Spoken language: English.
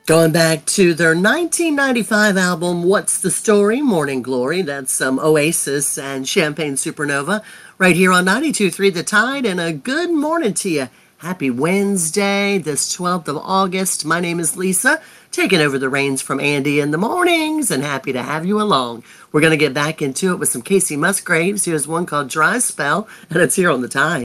Going back to their 1995 album, What's the Story? Morning Glory. That's Oasis and Champagne Supernova right here on 92.3 The Tide. And a good morning to you. Happy Wednesday, this 12th of August. My name is Lisa, taking over the reins from Andy in the mornings, and happy to have you along. We're going to get back into it with some Casey Musgraves. Here's one called Dry Spell, and it's here on The Tide.